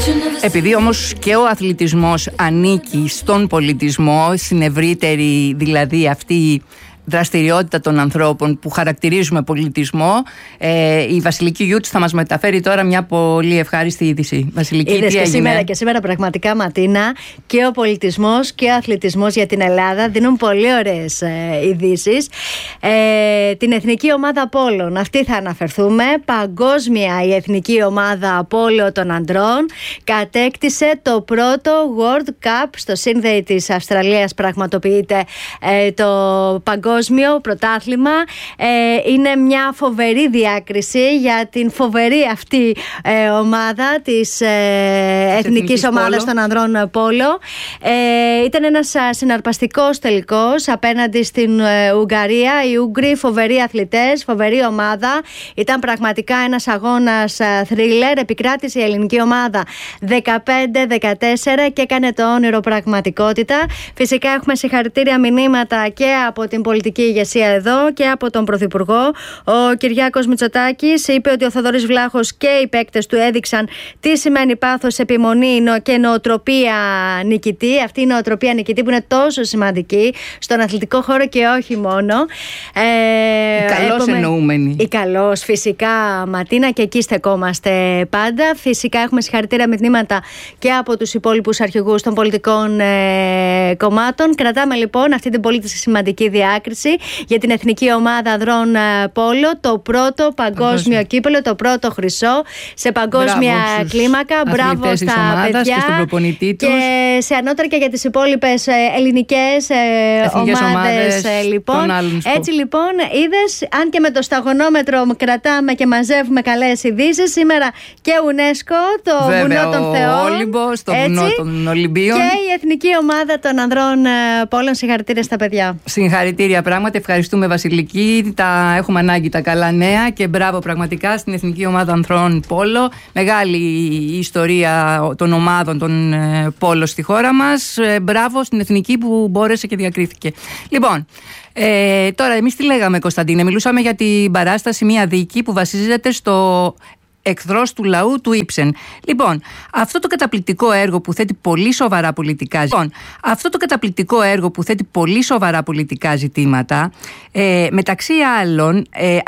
Επειδή όμως και ο αθλητισμός ανήκει στον πολιτισμό, στην ευρύτερη δηλαδή αυτή δραστηριότητα των ανθρώπων που χαρακτηρίζουμε πολιτισμό, η Βασιλική Γιούτς θα μας μεταφέρει τώρα μια πολύ ευχάριστη είδηση. Βασιλική, είδες τι έγινε? Και σήμερα πραγματικά, Ματίνα, και ο πολιτισμός και ο αθλητισμός για την Ελλάδα δίνουν πολύ ωραίες ειδήσεις. Την εθνική ομάδα πόλων, αυτή θα αναφερθούμε. Παγκόσμια η εθνική ομάδα πόλο των ανδρών κατέκτησε το πρώτο World Cup στο Σύνδεϊ της Αυστραλίας. Πραγματοποιείται το παγκόσμιο πρωτάθλημα. Είναι μια φοβερή διάκριση για την φοβερή αυτή ομάδα της εθνικής ομάδας των ανδρών πόλο. Ήταν ένας συναρπαστικός τελικός απέναντι στην Ουγγαρία. Οι Ούγγροι φοβεροί αθλητές, φοβερή ομάδα. Ήταν πραγματικά ένας αγώνας θρίλερ. Επικράτησε η ελληνική ομάδα 15-14 και έκανε το όνειρο πραγματικότητα. Φυσικά έχουμε συγχαρητήρια μηνύματα και από την πολιτική ηγεσία εδώ και από τον Πρωθυπουργό. Ο Κυριάκος Μητσοτάκης είπε ότι ο Θοδωρής Βλάχος και οι παίκτες του έδειξαν τι σημαίνει πάθος, επιμονή και νοοτροπία νικητή. Αυτή η νοοτροπία νικητή που είναι τόσο σημαντική στον αθλητικό χώρο και όχι μόνο. Η καλώς εννοούμενη. Η καλώς, φυσικά, Ματίνα, και εκεί στεκόμαστε πάντα. Φυσικά έχουμε συγχαρητήρια μηνύματα και από τους υπόλοιπους αρχηγούς των πολιτικών κομμάτων. Κρατάμε λοιπόν αυτή την πολύ σημαντική διάκριση για την εθνική ομάδα ανδρών πόλο, το πρώτο παγκόσμιο κύπελλο, το πρώτο χρυσό σε παγκόσμια κλίμακα. Μπράβο στα παιδιά και στον προπονητή τους. Και σε ανώτερα και για τις υπόλοιπες ελληνικές ομάδες λοιπόν. Έτσι λοιπόν, είδες, αν και με το σταγονόμετρο κρατάμε και μαζεύουμε καλές ειδήσεις, σήμερα και UNESCO, το βουνό των Θεών, ο Όλυμπος, το βουνό των Ολυμπίων, και η εθνική ομάδα των ανδρών πόλων. Συγχαρητήρια στα παιδιά. Συγχαρητήρια, πράγματι. Ευχαριστούμε, Βασιλική. Τα έχουμε ανάγκη τα καλά νέα και μπράβο πραγματικά στην εθνική ομάδα ανδρών πόλο. Μεγάλη η ιστορία των ομάδων των πόλο στη χώρα μας. Μπράβο στην εθνική που μπόρεσε και διακρίθηκε. Λοιπόν, τώρα εμείς τι λέγαμε, Κωνσταντίνε? Μιλούσαμε για την παράσταση «Μια δίκη» που βασίζεται στο εχθρός του λαού του Ήψεν. Λοιπόν, αυτό το καταπληκτικό έργο που θέτει πολύ σοβαρά πολιτικά ζητήματα, μεταξύ άλλων